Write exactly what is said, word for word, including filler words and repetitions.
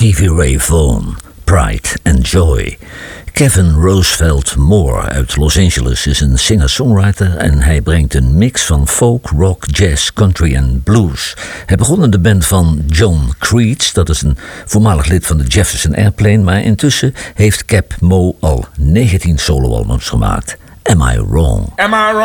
Stevie Ray Vaughan, Pride and Joy. Kevin Roosevelt Moore uit Los Angeles is een singer-songwriter en hij brengt een mix van folk, rock, jazz, country en blues. Hij begon in de band van John Creeds, dat is een voormalig lid van de Jefferson Airplane, maar intussen heeft Cap Mo al negentien soloalbums gemaakt. Am I Wrong? Am I wrong?